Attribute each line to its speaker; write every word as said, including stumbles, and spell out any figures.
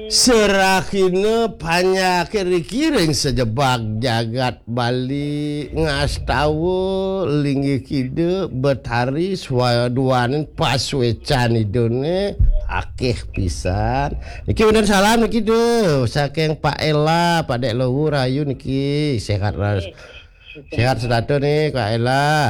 Speaker 1: Serakina banyak kiring sejebak jagat Bali ngastawa linggih kide betari swaya duanen paswecan idone akeh pisan. Niki bener salam niki do saking Pak Ela, Pak Dek Luhur Rayu niki sehat ras. Sehat sedato nih Kak Ela.